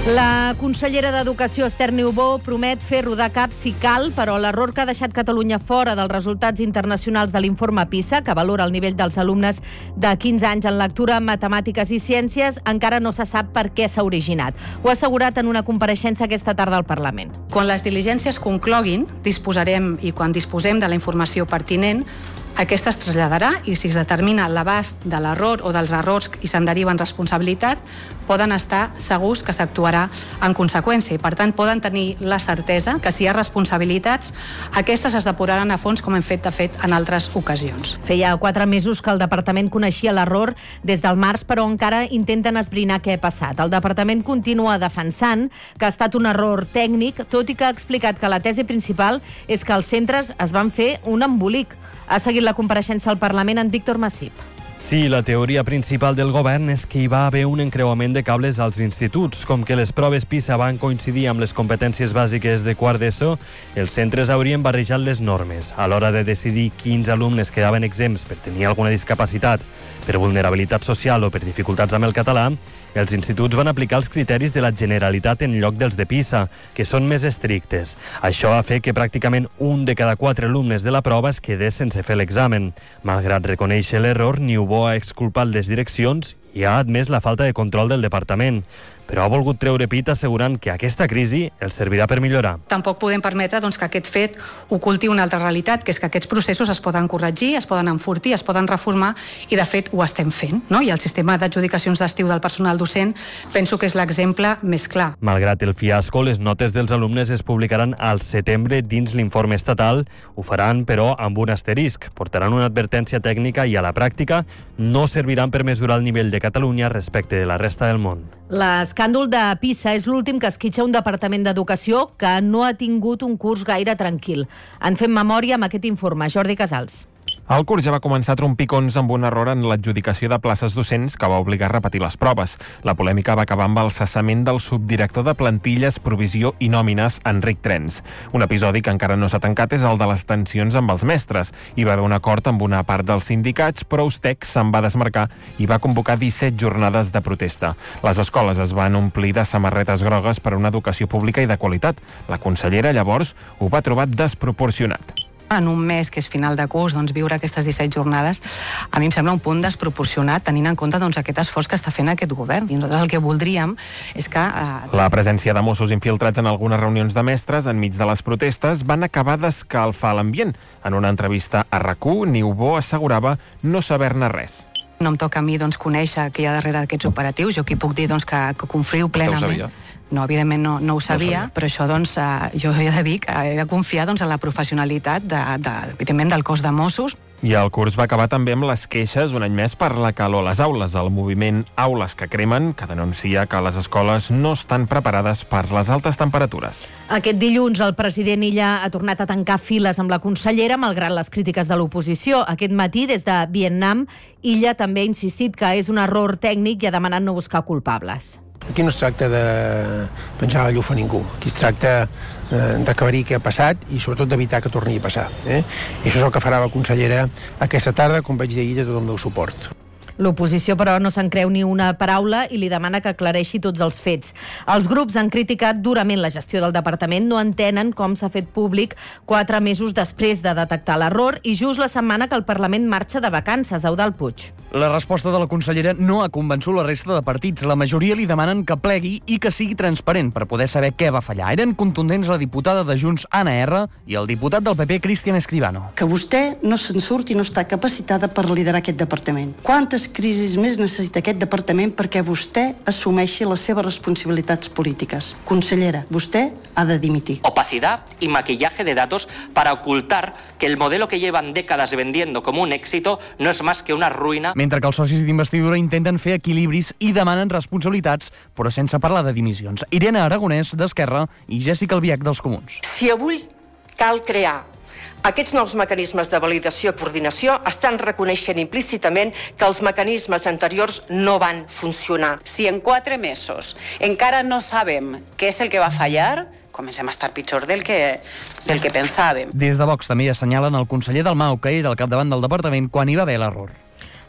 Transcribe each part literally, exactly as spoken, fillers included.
La consellera d'Educació, Esther Niubó, promet fer rodar cap si cal, però l'error que ha deixat Catalunya fora dels resultats internacionals de l'informe PISA, que valora el nivell dels alumnes de quinze anys en lectura, matemàtiques i ciències, encara no se sap per què s'ha originat. Ho ha assegurat en una compareixença aquesta tarda al Parlament. Quan les diligències concloguin, disposarem, i quan disposem de la informació pertinent, aquesta es traslladarà i si es determina l'abast de l'error o dels errors i se'n deriven responsabilitat, poden estar segurs que s'actuarà en conseqüència i, per tant, poden tenir la certesa que si hi ha responsabilitats, aquestes es depuraran a fons com hem fet, de fet, en altres ocasions. Feia quatre mesos que el Departament coneixia l'error des del març, però encara intenten esbrinar què ha passat. El Departament continua defensant que ha estat un error tècnic, tot i que ha explicat que la tesi principal és que els centres es van fer un embolic. Ha seguit la compareixença al Parlament en Víctor Massip. Sí, la teoria principal del govern és que hi va haver un encreuament de cables als instituts. Com que les proves PISA van coincidir amb les competències bàsiques de quart d'ESO, els centres haurien barrejat les normes. A l'hora de decidir quins alumnes quedaven exempts per tenir alguna discapacitat, per vulnerabilitat social o per dificultats amb el català, els instituts van aplicar els criteris de la Generalitat en lloc dels de PISA, que són més estrictes. Això ha fet que pràcticament un de cada quatre alumnes de la prova es quedés sense fer l'examen. Malgrat reconèixer l'error, Niubó ha exculpat les direccions i ha admès la falta de control del departament, però ha volgut treure pit assegurant que aquesta crisi els servirà per millorar. Tampoc podem permetre doncs, que aquest fet oculti una altra realitat, que és que aquests processos es poden corregir, es poden enfortir, es poden reformar i, de fet, ho estem fent, no? I el sistema d'adjudicacions d'estiu del personal docent penso que és l'exemple més clar. Malgrat el fiasco, les notes dels alumnes es publicaran al setembre dins l'informe estatal. Ho faran, però, amb un asterisc. Portaran una advertència tècnica i, a la pràctica, no serviran per mesurar el nivell de Catalunya respecte de la resta del món. L'escàndol de PISA és l'últim que esquitxa un departament d'educació que no ha tingut un curs gaire tranquil. En fem memòria amb aquest informe. Jordi Casals. El curs ja va començar a trompicons amb un error en l'adjudicació de places docents que va obligar a repetir les proves. La polèmica va acabar amb el cessament del subdirector de plantilles, provisió i nòmines, Enric Trens. Un episodi que encara no s'ha tancat és el de les tensions amb els mestres. Hi va haver un acord amb una part dels sindicats, però Ustec se'n va desmarcar i va convocar disset jornades de protesta. Les escoles es van omplir de samarretes grogues per a una educació pública i de qualitat. La consellera, llavors, ho va trobar desproporcionat. En un mes, que és final de curs, doncs, viure aquestes disset jornades, a mi em sembla un punt desproporcionat, tenint en compte doncs, aquest esforç que està fent aquest govern. I nosaltres el que voldríem és que... Eh... La presència de Mossos infiltrats en algunes reunions de mestres enmig de les protestes van acabar d'escalfar l'ambient. En una entrevista a RAC u, Niubó assegurava no saber-ne res. No em toca a mi doncs, conèixer què hi ha darrere d'aquests operatius. Jo aquí puc dir doncs, que, que confio plenament. No, evidentment no, no ho sabia, no però això doncs, eh, jo he de dir que he de confiar doncs, en la professionalitat de, de, evidentment del cos de Mossos. I el curs va acabar també amb les queixes un any més per la calor a les aules. El moviment Aules que Cremen, que denuncia que les escoles no estan preparades per les altes temperatures. Aquest dilluns el president Illa ha tornat a tancar files amb la consellera, malgrat les crítiques de l'oposició. Aquest matí, des de Vietnam, Illa també ha insistit que és un error tècnic i ha demanat no buscar culpables. Aquí no es tracta de penjar la llufa a ningú. Aquí es tracta eh, d'aclarir què ha passat i sobretot d'evitar que torni a passar. Eh? I això és el que farà la consellera aquesta tarda, com vaig dir ahir, de tot el meu suport. L'oposició, però, no se'n creu ni una paraula i li demana que aclareixi tots els fets. Els grups han criticat durament la gestió del departament, no entenen com s'ha fet públic quatre mesos després de detectar l'error i just la setmana que el Parlament marxa de vacances. Eudald Puig. La resposta de la consellera no ha convençut la resta de partits. La majoria li demanen que plegui i que sigui transparent per poder saber què va fallar. Eren contundents la diputada de Junts, Anna R, i el diputat del P P, Cristian Escribano. Que vostè no se'n surt i no està capacitada per liderar aquest departament. Quantes crisis més necessita aquest departament perquè vostè assumeixi les seves responsabilitats polítiques? Consellera, vostè ha de dimitir. Opacidad y maquillaje de datos para ocultar que el modelo que llevan décadas vendiendo como un éxito no es más que una ruïna. Mentre que els socis d'investidura intenten fer equilibris i demanen responsabilitats, però sense parlar de dimissions. Irene Aragonès, d'Esquerra, i Jessica Albiach, dels Comuns. Si avui cal crear aquests nous mecanismes de validació i coordinació, estan reconeixent implícitament que els mecanismes anteriors no van funcionar. Si en quatre mesos encara no sabem què és el que va fallar, comencem a estar pitjor del que, del que pensàvem. Des de Vox també assenyalen el conseller Dalmau, que era al capdavant del departament quan hi va haver l'error.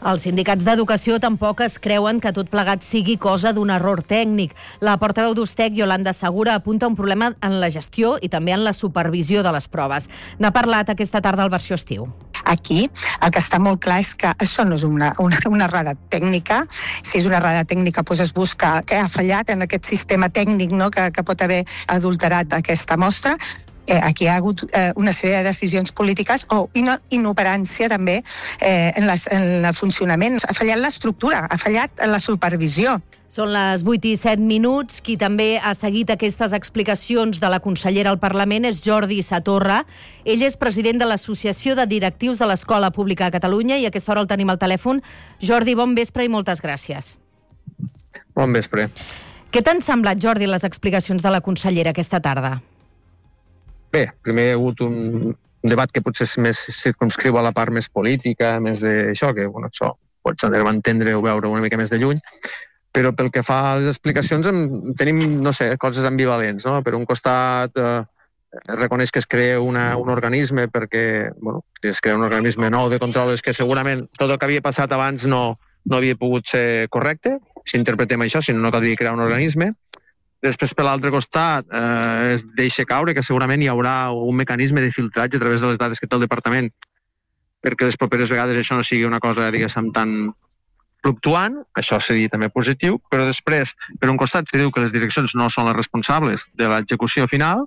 Els sindicats d'educació tampoc es creuen que tot plegat sigui cosa d'un error tècnic. La portaveu d'Ustec, Yolanda Segura, apunta un problema en la gestió i també en la supervisió de les proves. N'ha parlat aquesta tarda al Versió Estiu. Aquí el que està molt clar és que això no és una, una, una errada tècnica. Si és una errada tècnica, doncs es busca què ha fallat en aquest sistema tècnic, no?, que, que pot haver adulterat aquesta mostra. Eh, aquí hi ha hagut eh, una sèrie de decisions polítiques o ino inoperància també eh, en, les, en el funcionament. Ha fallat l'estructura, ha fallat la supervisió. Són les vuit i set minuts. Qui també ha seguit aquestes explicacions de la consellera al Parlament és Jordi Satorra. Ell és president de l'Associació de Directius de l'Escola Pública de Catalunya i a aquesta hora el tenim al telèfon. Jordi, bon vespre i moltes gràcies. Bon vespre. Què t'han semblat, Jordi, les explicacions de la consellera aquesta tarda? Bé, primer hi ha hagut un debat que potser és més circumscriu a la part més política, més d'això, que bueno, això pots entendre o veure una mica més de lluny, però pel que fa a les explicacions tenim, no sé, coses ambivalents, no? Per un costat eh, reconeix que es crea una, un organisme perquè, bueno, es crea un organisme nou de control, és que segurament tot el que havia passat abans no, no havia pogut ser correcte, si interpretem això, si no, no caldria crear un organisme. Després, per l'altre costat, eh, es deixa caure que segurament hi haurà un mecanisme de filtratge a través de les dades que té el departament perquè les properes vegades això no sigui una cosa, diguéssim, tan fluctuant, això seria també positiu, però després, per un costat, se diu que les direccions no són les responsables de l'execució final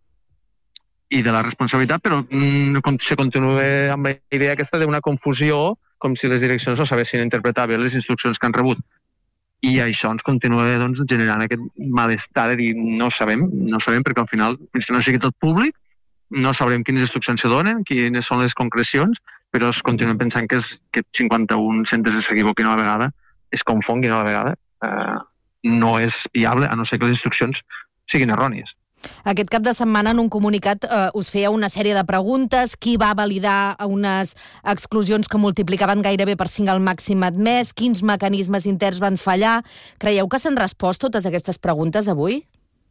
i de la responsabilitat, però mm, se continua amb la idea aquesta d'una confusió, com si les direccions no sabessin interpretar bé les instruccions que han rebut. I això ens continua doncs, generant aquest malestar de dir no sabem, no sabem perquè al final, fins que no sigui tot públic, no sabrem quines instruccions se donen, quines són les concrecions, però es continuen pensant que, és, que cinquanta-un centres s'equivoquin a la vegada, es confonguin a la vegada, eh, no és viable, a no ser que les instruccions siguin errònies. Aquest cap de setmana, en un comunicat, eh, us feia una sèrie de preguntes. Qui va validar unes exclusions que multiplicaven gairebé per cinc el màxim admès? Quins mecanismes interns van fallar? Creieu que s'han respost totes aquestes preguntes avui?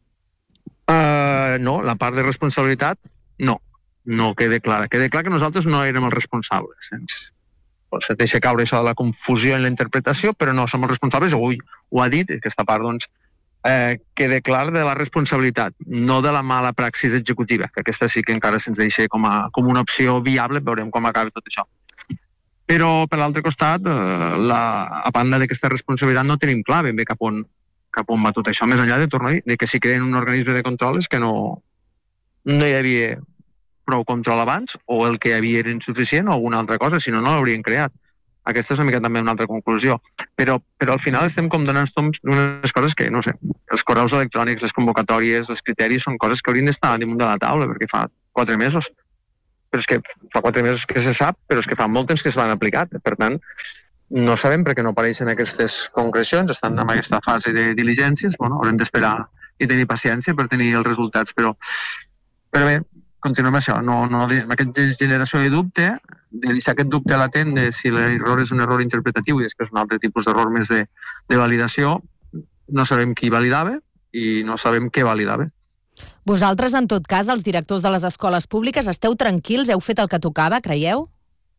Uh, no, la part de responsabilitat, no. No queda clara. Queda clar que nosaltres no érem els responsables. Ens, doncs, es deixa caure això de la confusió en la interpretació, però no som els responsables. Avui ho ha dit, aquesta part, doncs, Eh, queda clar de la responsabilitat, no de la mala praxis executiva, que aquesta sí que encara se'ns deixa com, a, com una opció viable, veurem com acaba tot això. Però, per l'altre costat, eh, la, a banda d'aquesta responsabilitat no tenim clar ben bé cap on, cap on va tot això, més enllà de tornar a dir, de que si creen un organisme de control és que no, no hi havia prou control abans, o el que hi havia era insuficient, o alguna altra cosa, si no, no l'haurien creat. Aquesta és una mica també una altra conclusió. Però, però al final estem com donant toms d'unes coses que, no sé, els correus electrònics, les convocatòries, els criteris, són coses que haurien d'estar damunt de la taula, perquè fa quatre mesos. Però és que fa quatre mesos que se sap, però és que fa molt temps que es van aplicar. Per tant, no sabem per què no apareixen aquestes concrecions, estan en aquesta fase de diligències, bueno, haurem d'esperar i tenir paciència per tenir els resultats, però, però bé, continuem això, no, no, aquesta generació de dubte, de deixar aquest dubte latent de si l'error és un error interpretatiu i després un altre tipus d'error més de, de validació, no sabem qui validava i no sabem què validava. Vosaltres, en tot cas, els directors de les escoles públiques, esteu tranquils? Heu fet el que tocava, creieu?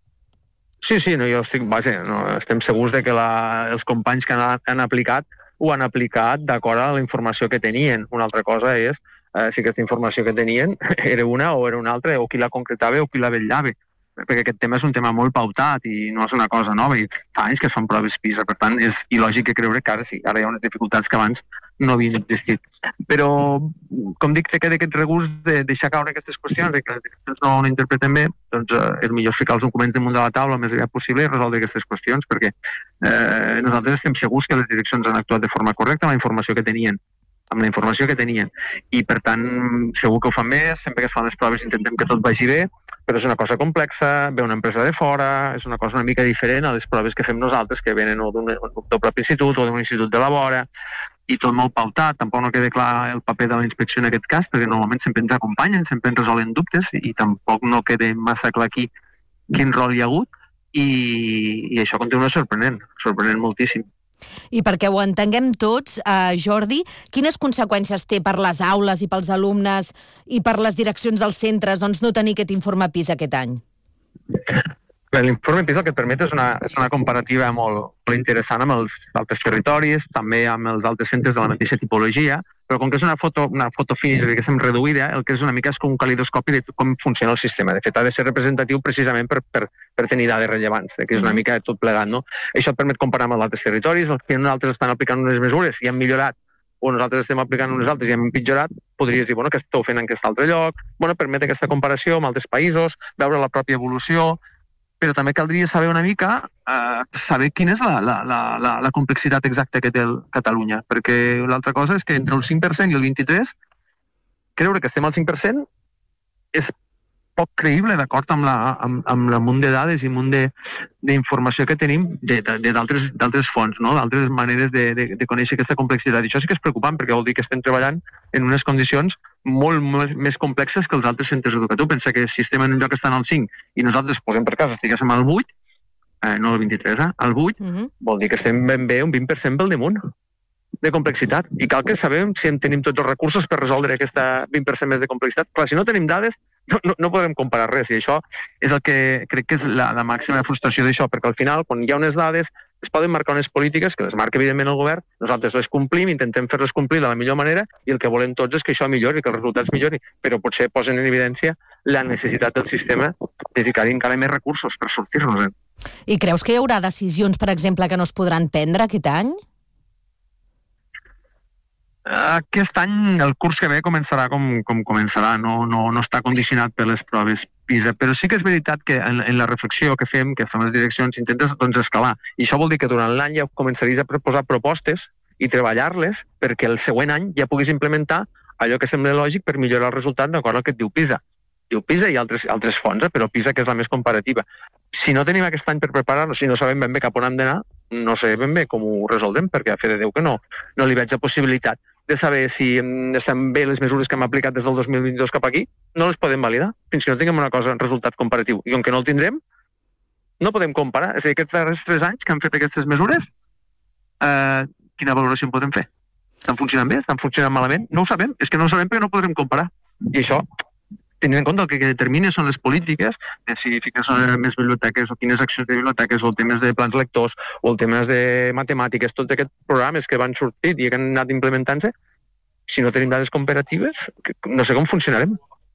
Sí, sí, no, jo estic, vaja, no, estem segurs de que la, els companys que han, han aplicat ho han aplicat d'acord a la informació que tenien. Una altra cosa és eh, si aquesta informació que tenien era una o era una altra, o qui la concretava o qui la vetllava. Perquè aquest tema és un tema molt pautat i no és una cosa nova, i fa anys que es fan proves PISA, per tant és il·lògic que creure que ara sí, ara hi ha unes dificultats que abans no havien existit. Però, com dic, té que aquest regust de deixar caure aquestes qüestions, de que les direccions no l'interpreten bé, doncs eh, és millor ficar els documents damunt de la taula el més aviat possible i resoldre aquestes qüestions, perquè eh, nosaltres estem segurs que les direccions han actuat de forma correcta amb la informació que tenien, amb la informació que tenien. I, per tant, segur que ho fan bé, sempre que es fan les proves intentem que tot vagi bé, però és una cosa complexa, ve una empresa de fora, és una cosa una mica diferent a les proves que fem nosaltres, que venen o d'un propi institut o d'un institut de la vora, i tot molt pautat. Tampoc no queda clar el paper de la inspecció en aquest cas, perquè normalment sempre ens acompanyen, sempre ens resolen dubtes, i tampoc no queda massa clar aquí quin rol hi ha hagut, i, i això continua sorprenent, sorprenent moltíssim. I perquè ho entenguem tots, eh, Jordi, quines conseqüències té per les aules i pels alumnes i per les direccions dels centres doncs, no tenir aquest informe PISA aquest any? L'informe PISA el que et permet és una, és una comparativa molt, molt interessant amb els altres territoris, també amb els altres centres de la mateixa tipologia, però com que és una foto, una foto finish, diguéssim, reduïda, el que és una mica és com un calidoscopi de com funciona el sistema. De fet, ha de ser representatiu precisament per, per, per tenir dades rellevants, que és una mica de tot plegat, no? Això et permet comparar amb els altres territoris, els que altres estan aplicant unes mesures i han millorat, o nosaltres estem aplicant unes altres i hem empitjorat, podries dir, bueno, què esteu fent en aquest altre lloc? Bueno, permet aquesta comparació amb altres països, veure la pròpia evolució, però també caldria saber una mica, eh, saber quina és la, la, la, la complexitat exacta que té el Catalunya, perquè l'altra cosa és que entre el cinc per cent i el vint-i-tres per cent, creure que estem al cinc per cent és poc creïble d'acord amb, la, amb, amb el munt de dades i el munt d'informació que tenim d'altres fonts, no? D'altres maneres de, de, de conèixer aquesta complexitat. I això sí que és preocupant, perquè vol dir que estem treballant en unes condicions molt més, més complexes que els altres centres educatius. Pensa que si estem en un lloc que estan al cinc i nosaltres posem per cas, estiguéssim al vuit, eh, no al vint-i-tres, eh, al vuit, uh-huh. vol dir que estem ben bé un vint per cent pel damunt de complexitat. I cal que sabem si en tenim tots els recursos per resoldre aquesta vint per cent més de complexitat. Clar, si no tenim dades, no, no, no podrem comparar res. I això és el que crec que és la, la màxima frustració d'això, perquè al final, quan hi ha unes dades, es poden marcar unes polítiques, que les marca evidentment el govern, nosaltres les complim, intentem fer-les complir de la millor manera, i el que volem tots és que això millori, que els resultats millori, però potser posen en evidència la necessitat del sistema de dedicar-hi encara més recursos per sortir-nos-en. I creus que hi haurà decisions, per exemple, que no es podran prendre aquest any? Aquest any, el curs que ve, començarà com, com començarà, no, no, no està condicionat per les proves PISA, però sí que és veritat que en, en la reflexió que fem, que fem les direccions, intentes doncs, escalar. I això vol dir que durant l'any ja començaries a posar propostes i treballar-les perquè el següent any ja puguis implementar allò que sembla lògic per millorar el resultat d'acord al que et diu PISA. Diu PISA i altres, altres fonts, eh? Però PISA que és la més comparativa. Si no tenim aquest any per preparar-nos, si no sabem ben bé cap on hem d'anar, no sé ben bé com ho resoldrem, perquè a fe de Déu que no, no li veig la possibilitat de saber si estan bé les mesures que hem aplicat des del dos mil vint-i-dos cap aquí, no les podem validar, fins que no tinguem una cosa, un resultat comparatiu. I com que no el tindrem, no podem comparar. És a dir, aquests darrers tres anys que han fet aquestes mesures, eh, quina valoració en podem fer? Estan funcionant bé? Estan funcionant malament? No ho sabem. És que no ho sabem perquè no podrem comparar. I això, tenint en compte el que determina són les polítiques, de si fiques més biblioteques o quines accions de biblioteques, o el temes de plans lectors, o el temes de matemàtiques, tots aquests programes que van sortir i que han anat implementant-se, si no tenim dades comparatives, no sé com funcionarem.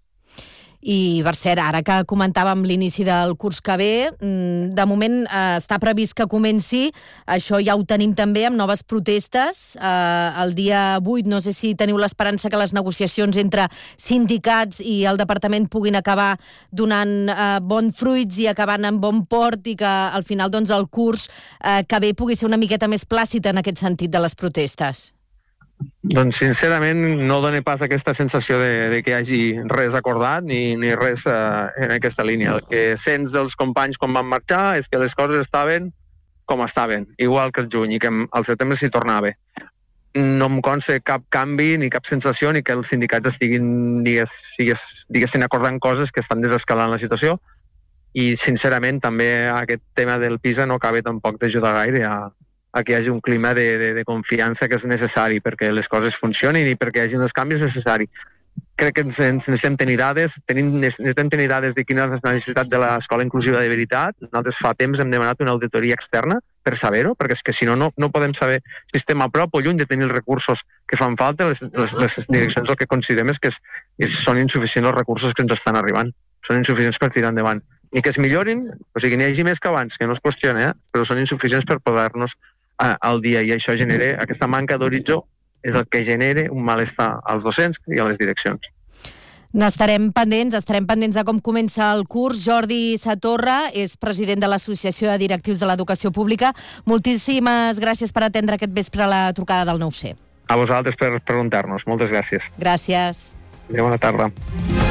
I, per cert, ara que comentàvem l'inici del curs que ve, de moment eh, està previst que comenci, això ja ho tenim també amb noves protestes. Eh, el dia vuit, no sé si teniu l'esperança que les negociacions entre sindicats i el departament puguin acabar donant eh, bons fruits i acabant amb bon port, i que al final doncs, el curs eh, que ve pugui ser una miqueta més plàcid en aquest sentit de les protestes. Doncs, sincerament, no dona pas aquesta sensació de, de que hi hagi res acordat ni, ni res uh, en aquesta línia. El que sents dels companys quan van marxar és que les coses estaven com estaven, igual que el juny, i que al setembre s'hi tornava. No em consta cap canvi ni cap sensació ni que els sindicats estiguin, digues, digues, diguessin acordant coses que estan desescalant la situació, i, sincerament, també aquest tema del PISA no acaba tampoc d'ajudar gaire a a que hi hagi un clima de, de, de confiança que és necessari perquè les coses funcionin i perquè hi hagi els canvis necessaris. Crec que ens, ens necessitem tenir dades, tenim, necessitem tenir dades de quina és la necessitat de l'escola inclusiva de veritat. Nosaltres fa temps hem demanat una auditoria externa per saber-ho, perquè és que si no, no, no podem saber si estem a prop o lluny de tenir els recursos que fan falta. Les, les, les direccions el que considerem és que és, és, són insuficients els recursos que ens estan arribant. Són insuficients per tirar endavant. Ni que es millorin, o sigui, n'hi hagi més que abans, que no es qüestiona, eh? Però són insuficients per poder-nos al dia, i això genera, aquesta manca d'horitzó és el que genera un malestar als docents i a les direccions. N'estarem pendents, estarem pendents de com comença el curs. Jordi Satorra és president de l'Associació de Directius de l'Educació Pública. Moltíssimes gràcies per atendre aquest vespre la trucada del nou C. A vosaltres per preguntar-nos. Moltes gràcies. Gràcies. Adéu, bona tarda.